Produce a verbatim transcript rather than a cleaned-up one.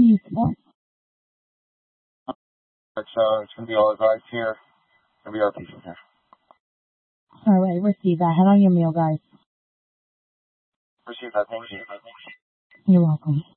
you support? It's, uh, it's going to be all advised here. It's going to be our people here. All right, receive that. Head on your meal, guys. Receive that. Thank you. You're welcome.